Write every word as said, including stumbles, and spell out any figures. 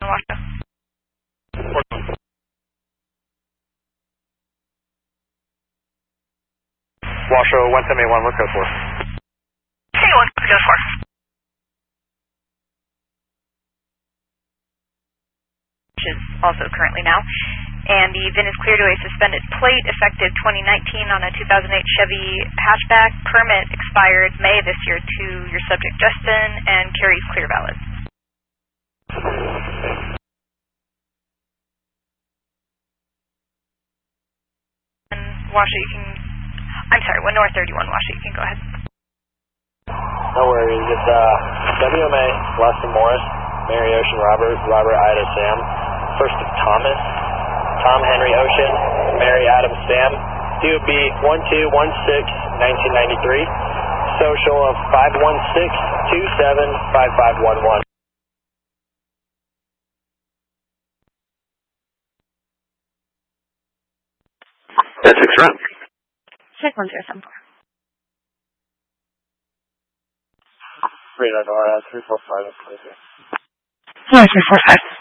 Washoe. Washoe, one seven eight one, what code for? Hey, one code for. Which is also currently now. And the V I N is clear to a suspended plate effective twenty nineteen on a two thousand eight Chevy hatchback. Permit expired May this year to your subject Justin and carries clear valid. And Washoe, you can, I'm sorry, one North thirty-one Washoe, you can go ahead. No worries, it's uh, W M A, Leslie Morris, Mary Ocean Robert, Robert Ida Sam, first of Thomas, Tom Henry Ocean, Mary Adam Sam, D O B one two one six nineteen ninety-three, social of five one six two seven five five one one. That's six run. six one zero seven four. Radar, three four five. three four five.